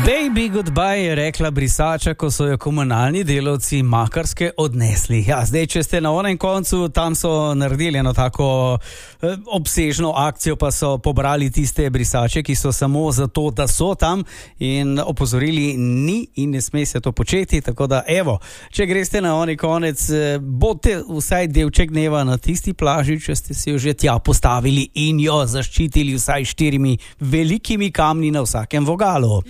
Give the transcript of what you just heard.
Baby goodbye je rekla brisača, ko so jo komunalni delavci Makarske odnesli. Ja, zdaj, če ste na onem koncu, tam so naredili eno tako obsežno akcijo, pa so pobrali tiste brisače, ki so samo zato, da so tam, in opozorili ni in ne sme se to početi, tako da evo, če greste na oni konec, bodite vsaj delček dneva na tisti plaži, če ste si jo že tja postavili in jo zaščitili vsaj 4 velikimi kamni na vsakem vogalu.